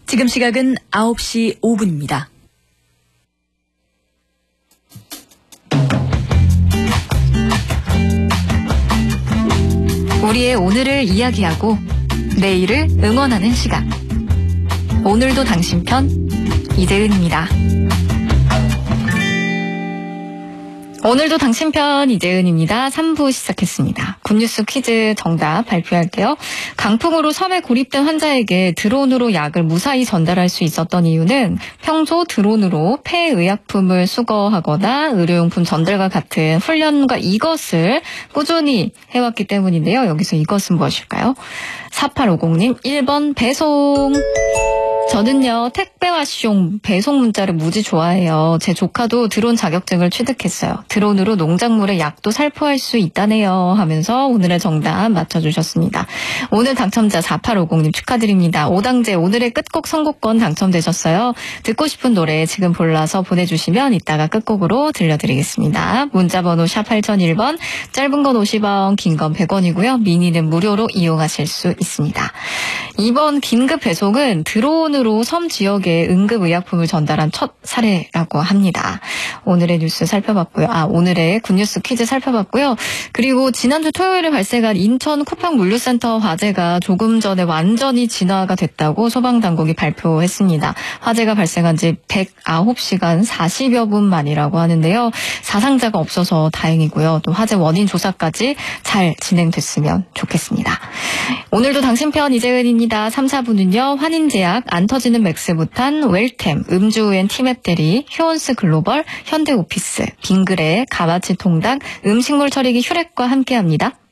지금 시각은 9시 5분입니다. 우리의 오늘을 이야기하고 내일을 응원하는 시간. 오늘도 당신 편 이재은입니다. 오늘도 당신 편 이재은입니다. 3부 시작했습니다. 굿뉴스 퀴즈 정답 발표할게요. 강풍으로 섬에 고립된 환자에게 드론으로 약을 무사히 전달할 수 있었던 이유는 평소 드론으로 폐의약품을 수거하거나 의료용품 전달과 같은 훈련과 이것을 꾸준히 해왔기 때문인데요. 여기서 이것은 무엇일까요? 4850님 1번 배송. 저는요, 택배와 숑, 배송 문자를 무지 좋아해요. 제 조카도 드론 자격증을 취득했어요. 드론으로 농작물의 약도 살포할 수 있다네요. 하면서 오늘의 정답 맞춰주셨습니다. 오늘 당첨자 4850님 축하드립니다. 오당제 오늘의 끝곡 선곡권 당첨되셨어요. 듣고 싶은 노래 지금 골라서 보내주시면 이따가 끝곡으로 들려드리겠습니다. 문자번호 샵 8001번, 짧은 건 50원, 긴 건 100원이고요. 미니는 무료로 이용하실 수 있습니다. 이번 긴급 배송은 드론으로 섬 지역에 응급의약품을 전달한 첫 사례라고 합니다. 오늘의 뉴스 살펴봤고요. 오늘의 굿뉴스 퀴즈 살펴봤고요. 그리고 지난주 토요일에 발생한 인천 쿠팡물류센터 화재가 조금 전에 완전히 진화가 됐다고 소방당국이 발표했습니다. 화재가 발생한 지 109시간 40여 분 만이라고 하는데요. 사상자가 없어서 다행이고요. 또 화재 원인 조사까지 잘 진행됐으면 좋겠습니다. 오늘도 당신 편 이재은입니다. 3, 4부는요. 환인제약, 안 터지는 맥스부탄, 웰템, 음주엔 티맵 대리, 휴원스 글로벌, 현대오피스, 빙그레, 가마치 통닭, 음식물 처리기 슈렉과 함께합니다.